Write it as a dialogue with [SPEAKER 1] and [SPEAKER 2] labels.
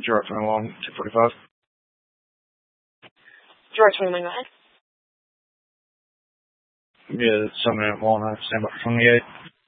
[SPEAKER 1] Direct 21, 245.
[SPEAKER 2] Direct 21, go ahead.
[SPEAKER 1] Yeah, 781, stand by for 28.